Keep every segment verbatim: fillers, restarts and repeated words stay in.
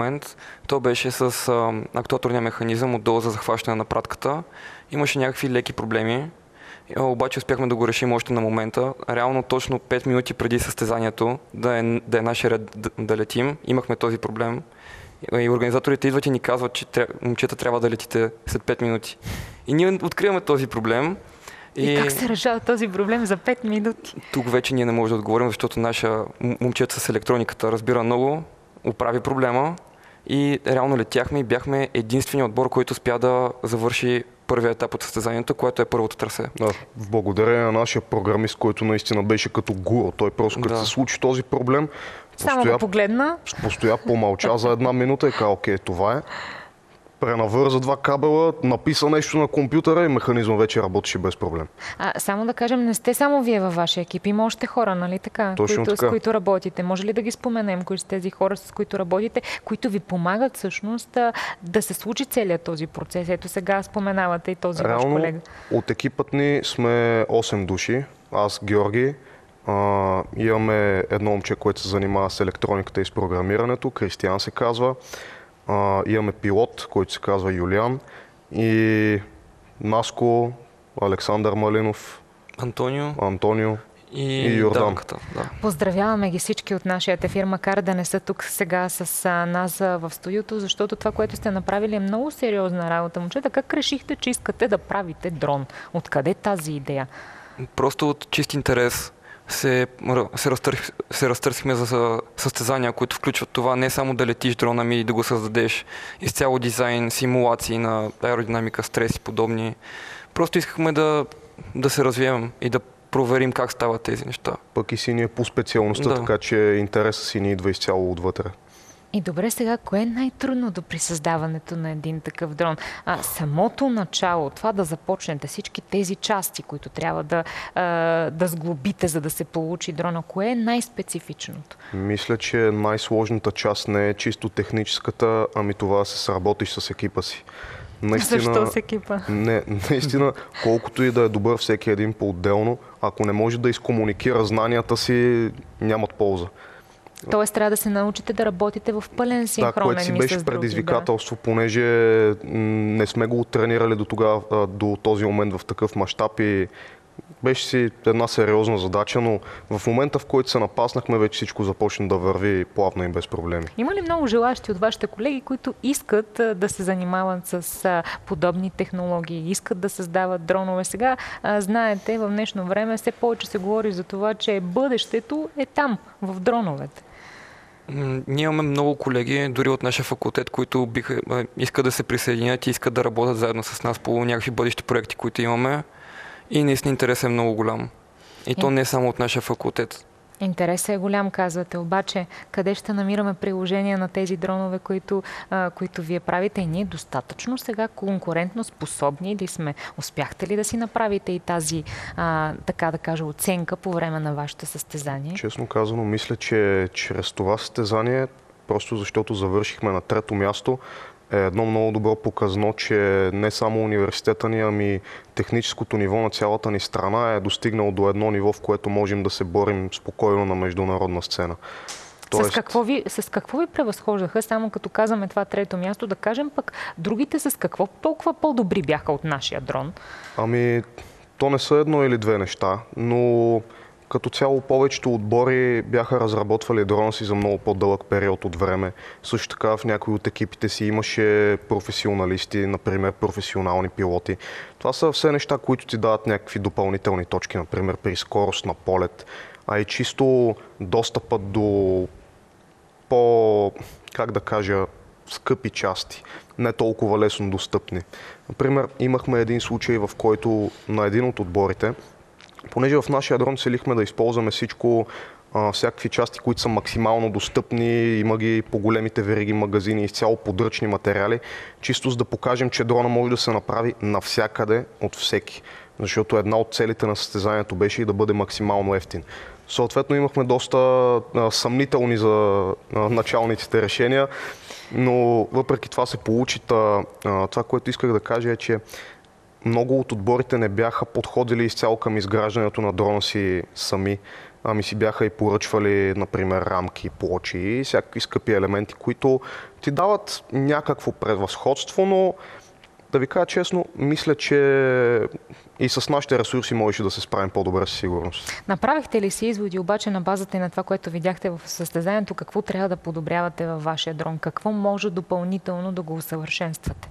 момент. То беше с а, актуаторния механизъм отдолу за захващане на пратката. Имаше някакви леки проблеми, обаче успяхме да го решим още на момента. Реално точно пет минути преди състезанието да е, да е нашия ред да, да летим, имахме този проблем. И организаторите идват и ни казват, че тря... момчета трябва да летите след пет минути. И ние откриваме този проблем. И, и как се решава този проблем за пет минути? Тук вече ние не можем да отговорим, защото наша момчета с електрониката разбира много, оправи проблема и реално летяхме и бяхме единственият отбор, който успя да завърши първия етап от състезанието, което е първото трасе. Да, в благодарение на нашия програмист, който наистина беше като гуру. Той просто като да. се случи този проблем, само постоя, го погледна. Постоя помълча за една минута и каза, окей, това е. Пренавърза два кабела, написа нещо на компютъра и механизма вече работеше без проблем. А, само да кажем, не сте само вие във вашия екип, има още хора, нали така, които, така. с които работите. Може ли да ги споменем, кои са тези хора, с които работите, които ви помагат всъщност да се случи целият този процес? Ето сега споменавате и този Реално, ваш колега. От екипът ни сме осем души. Аз, Георги, а, имаме едно момче, което се занимава с електрониката и с програмирането, Кристиян се казва. Uh, имаме пилот, който се казва Юлиан, и Наско, Александър Малинов, Антонио, Антонио и, и Йордан. Данката, да. Поздравяваме ги всички от нашия ефир, макар да не са тук сега с а, нас в студиото, защото това, което сте направили, е много сериозна работа. Момчета, как решихте, че искате да правите дрон? Откъде тази идея? Просто от чист интерес се, се, разтърх, се разтърсихме за състезания, които включват това не само да летиш дрона, ми и да го създадеш изцяло дизайн, симулации на аеродинамика, стрес и подобни. Просто искахме да, да се развием и да проверим как стават тези неща. Пък и си ни е по специалността, да. Така че интересът си ни идва изцяло отвътре. И добре, сега, кое е най-трудното при създаването на един такъв дрон? А, самото начало, това да започнете, всички тези части, които трябва да, а, да сглобите, за да се получи дрона, кое е най-специфичното? Мисля, че най-сложната част не е чисто техническата, ами това да се сработиш с екипа си. Наистина, защо с екипа? Не, наистина, колкото и да е добър всеки един по-отделно, ако не може да изкомуникира знанията си, нямат полза. Тоест трябва да се научите да работите в пълен синхронен. Да, което си беше предизвикателство, да. Понеже не сме го тренирали до тогава, до този момент в такъв мащаб и беше си една сериозна задача, но в момента, в който се напаснахме, вече всичко започна да върви плавно и без проблеми. Има ли много желащи от вашите колеги, които искат да се занимават с подобни технологии, искат да създават дронове? Сега, знаете, в днешно време все повече се говори за това, че бъдещето е там, в дроновете. Ние имаме много колеги, дори от нашия факултет, които биха, искат да се присъединят и искат да работят заедно с нас по някакви бъдещи проекти, които имаме. И наистина интерес е много голям. И то не е само от нашия факултет. Интересът е голям, казвате. Обаче, къде ще намираме приложения на тези дронове, които, а, които вие правите? И ние достатъчно сега конкурентно способни ли сме? Успяхте ли да си направите и тази, а, така да кажа, оценка по време на вашето състезание? Честно казано, мисля, че чрез това състезание, просто защото завършихме на трето място, е едно много добро показно, че не само университета ни, ами техническото ниво на цялата ни страна е достигнало до едно ниво, в което можем да се борим спокойно на международна сцена. Тоест... С, какво ви, с какво ви превъзхождаха, само като казваме това трето място, да кажем пък другите с какво толкова по-добри бяха от нашия дрон? Ами, то не са едно или две неща, но като цяло повечето отбори бяха разработвали дрона си за много по-дълъг период от време. Също така в някои от екипите си имаше професионалисти, например професионални пилоти. Това са все неща, които ти дават някакви допълнителни точки, например при скорост на полет, а и чисто достъпът до по, как да кажа, скъпи части, не толкова лесно достъпни. Например, имахме един случай, в който на един от отборите, понеже в нашия дрон целихме да използваме всичко, а, всякакви части, които са максимално достъпни, има ги по големите вериги магазини, изцяло подръчни материали, чисто за да покажем, че дрона може да се направи навсякъде от всеки. Защото една от целите на състезанието беше и да бъде максимално ефтин. Съответно имахме доста а, съмнителни за а, началниците решения, но въпреки това се получи. Та, а, това, което исках да кажа е, че много от отборите не бяха подходили изцяло към изграждането на дрона си сами, ами си бяха и поръчвали, например, рамки, плочи и всякакви скъпи елементи, които ти дават някакво превъзходство, но да ви кажа честно, мисля, че и с нашите ресурси можеше да се справим по-добре със сигурност. Направихте ли си изводи обаче на базата и на това, което видяхте в състезанието, какво трябва да подобрявате във вашия дрон? Какво може допълнително да го усъвършенствате?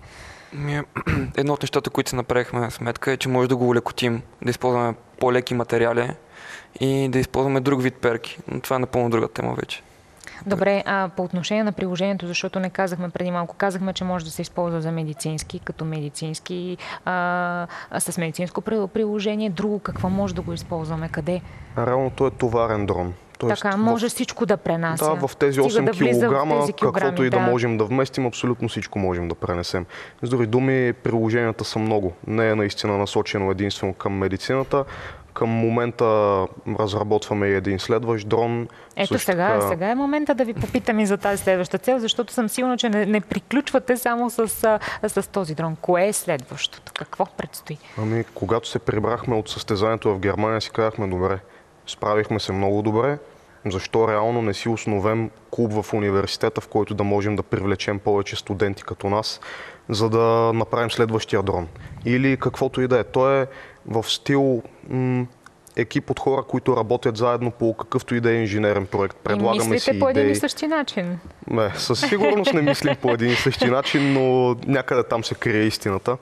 Едно от нещата, които се направихме сметка е, че може да го улекотим, да използваме по-леки материали и да използваме друг вид перки. Но това е напълно друга тема вече. Добре, а по отношение на приложението, защото не казахме преди малко, казахме, че може да се използва за медицински, като медицински, а, а с медицинско приложение. Друго, какво може да го използваме? Къде? Реално той е товарен дрон. Тоест, така, може в... всичко да пренася. Да, в тези осем да килограма, тези килограми, каквото и да. да можем да вместим, абсолютно всичко можем да пренесем. С други думи, приложенията са много. Не е наистина насочено единствено към медицината. Към момента разработваме и един следващ дрон. Ето сега, така... сега е момента да ви попитам и за тази следваща цел, защото съм сигурна, че не, не приключвате само с, с този дрон. Кое е следващото? Какво предстои? Ами, когато се прибрахме от състезанието в Германия, си казахме, добре, справихме се много добре. Защо реално не си основем клуб в университета, в който да можем да привлечем повече студенти като нас, за да направим следващия дрон? Или каквото и да е. Той е в стил м- екип от хора, които работят заедно по какъвто и да е инженерен проект. Предлагаме и мислите си по един идеи. и същи начин? Не, със сигурност не мислим по един и същи начин, но някъде там се крие истината.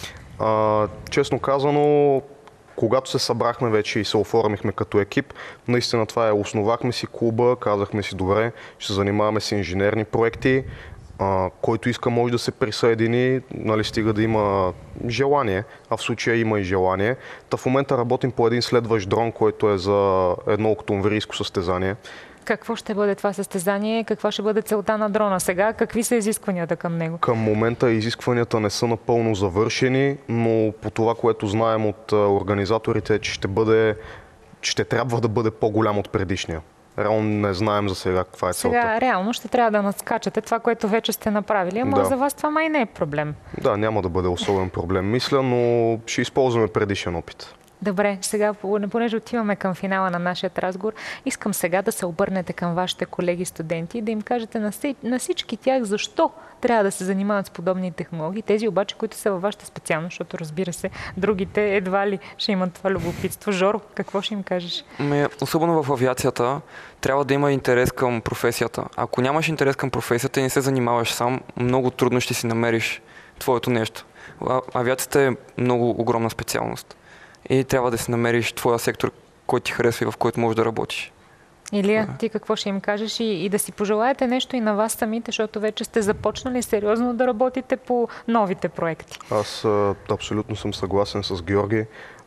А, честно казано, когато се събрахме вече и се оформихме като екип, наистина това е, основахме си клуба, казахме си, добре, ще се занимаваме с инженерни проекти, а, който иска може да се присъедини, нали, стига да има желание, а в случая има и желание. Та в момента работим по един следващ дрон, който е за едно октомврийско състезание. Какво ще бъде това състезание? Каква ще бъде целта на дрона сега? Какви са изискванията към него? Към момента изискванията не са напълно завършени, но по това, което знаем от организаторите, е, че ще бъде, ще трябва да бъде по-голям от предишния. Реално не знаем за сега каква е целта. Сега реално ще трябва да надскачате това, което вече сте направили, ама да. За вас това май не е проблем. Да, няма да бъде особен проблем, мисля, но ще използваме предишен опит. Добре, сега, понеже отиваме към финала на нашия разговор, искам сега да се обърнете към вашите колеги студенти и да им кажете на, на всички тях защо трябва да се занимават с подобни технологии. Тези обаче, които са във вашата специалност, защото разбира се, другите едва ли ще имат това любопитство. Жоро, какво ще им кажеш? Ме, особено в авиацията трябва да има интерес към професията. Ако нямаш интерес към професията и не се занимаваш сам, много трудно ще си намериш твоето нещо. Авиацията е много огромна специалност. И трябва да си намериш твоя сектор, който ти харесва и в който можеш да работиш. Илия, ти какво ще им кажеш и, и да си пожелаете нещо и на вас самите, защото вече сте започнали сериозно да работите по новите проекти? Аз а, абсолютно съм съгласен с Георги.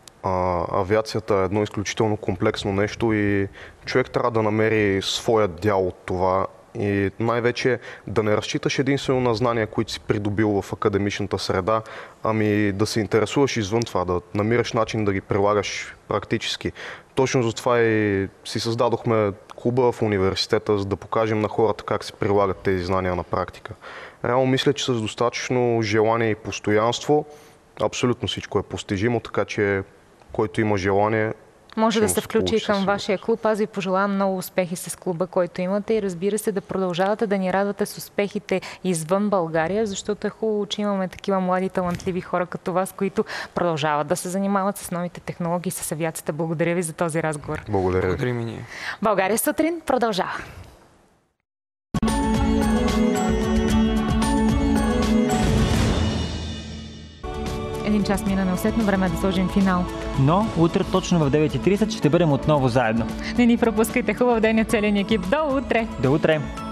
А, авиацията е едно изключително комплексно нещо и човек трябва да намери своя дял от това. И най-вече да не разчиташ единствено на знания, които си придобил в академичната среда, ами да се интересуваш извън това, да намираш начин да ги прилагаш практически. Точно за това и си създадохме клуба в университета, за да покажем на хората как се прилагат тези знания на практика. Реално мисля, че с достатъчно желание и постоянство абсолютно всичко е постижимо, така че който има желание, може да се включи и към вашия клуб. Аз ви пожелавам много успехи с клуба, който имате и разбира се да продължавате да ни радвате с успехите извън България, защото е хубаво, че имаме такива млади талантливи хора като вас, които продължават да се занимават с новите технологии, с авиацията. Благодаря ви за този разговор. Благодаря. Благодарим и ние. България сутрин продължава. Един час мина неусетно, време да сложим финал. Но утре точно в девет и тридесет ще бъдем отново заедно. Не ни пропускайте, хубав ден от целия ни екип. До утре! До утре!